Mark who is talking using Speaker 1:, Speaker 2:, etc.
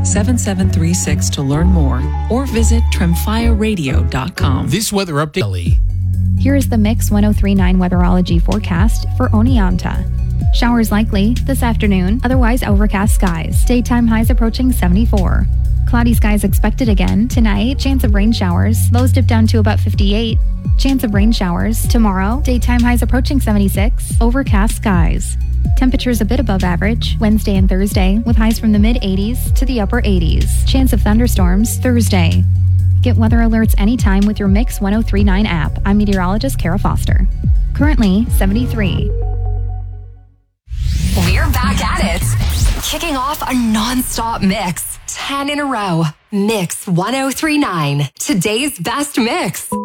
Speaker 1: 7736 to learn more or visit tremfiaradio.com.
Speaker 2: This weather update.
Speaker 3: Here is the Mix 1039 weatherology forecast for Oneonta. Showers likely this afternoon, otherwise overcast skies. Daytime highs approaching 74. Cloudy skies expected again tonight. Chance of rain showers. Lows dip down to about 58. Chance of rain showers tomorrow. Daytime highs approaching 76. Overcast skies. Temperatures a bit above average Wednesday and Thursday, with highs from the mid-80s to the upper 80s. Chance of thunderstorms Thursday. Get weather alerts anytime with your Mix 1039 app. I'm meteorologist Kara Foster. Currently 73.
Speaker 4: We're back at it. Kicking off a non-stop mix. 10 in a row. Mix 1039. Today's best mix.